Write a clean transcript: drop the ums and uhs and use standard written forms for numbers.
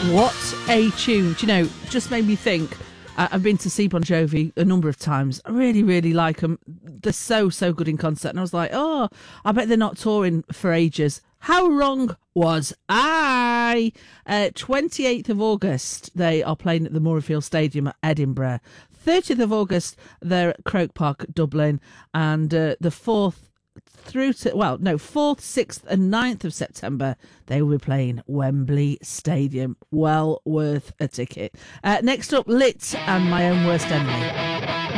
What a tune. Do you know, just made me think. I've been to see Bon Jovi a number of times. I really, really like them. They're so, so good in concert. And I was like, oh, I bet they're not touring for ages. How wrong was I? 28th of August, they are playing at the Murrayfield Stadium at Edinburgh. 30th of August, they're at Croke Park, Dublin. And the 4th, 6th and 9th of September, they will be playing Wembley Stadium. Well worth a ticket. Next up, Lit and My Own Worst Enemy.